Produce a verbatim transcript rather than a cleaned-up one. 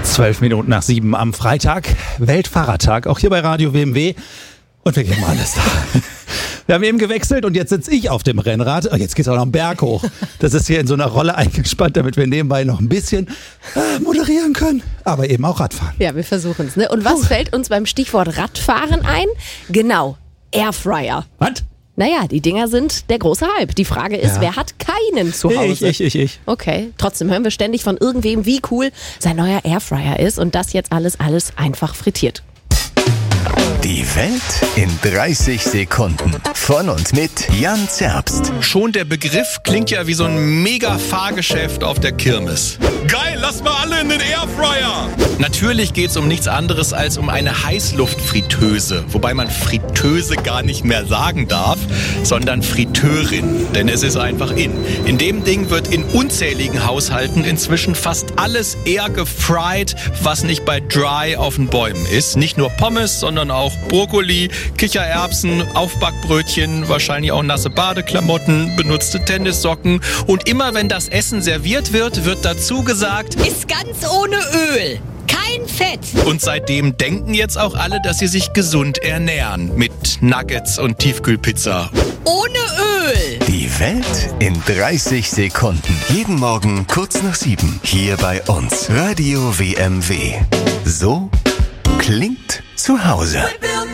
Zwölf Minuten nach sieben am Freitag, Weltfahrradtag, auch hier bei Radio W M W. Und wir geben alles da. Wir haben eben gewechselt und jetzt sitze ich auf dem Rennrad. Oh, jetzt geht es auch noch einen Berg hoch. Das ist hier in so einer Rolle eingespannt, damit wir nebenbei noch ein bisschen äh, moderieren können, aber eben auch Radfahren. Ja, wir versuchen es. Ne? Und was Puh. fällt uns beim Stichwort Radfahren ein? Genau, Airfryer. Was? Naja, die Dinger sind der große Hype. Die Frage ist, ja. wer hat keinen zu Hause? Ich, ich, ich, ich. Okay, trotzdem hören wir ständig von irgendwem, wie cool sein neuer Airfryer ist und das jetzt alles, alles einfach frittiert. Die Welt in dreißig Sekunden. Von und mit Jan Zerbst. Schon der Begriff klingt ja wie so ein Mega-Fahrgeschäft auf der Kirmes. Geil, lass mal alle in den Airfryer! Natürlich geht's um nichts anderes als um eine Heißluftfritteuse. Wobei man Fritteuse gar nicht mehr sagen darf, sondern Fritteurin. Denn es ist einfach in. In dem Ding wird in unzähligen Haushalten inzwischen fast alles air gefried, was nicht bei Dry auf den Bäumen ist. Nicht nur Pommes, sondern auch Brokkoli, Kichererbsen, Aufbackbrötchen, wahrscheinlich auch nasse Badeklamotten, benutzte Tennissocken. Und immer wenn das Essen serviert wird, wird dazu gesagt, ist ganz ohne Öl. Kein Fett. Und seitdem denken jetzt auch alle, dass sie sich gesund ernähren. Mit Nuggets und Tiefkühlpizza. Ohne Öl. Die Welt in dreißig Sekunden. Jeden Morgen kurz nach sieben. Hier bei uns. Radio W M W. So klingt zu Hause.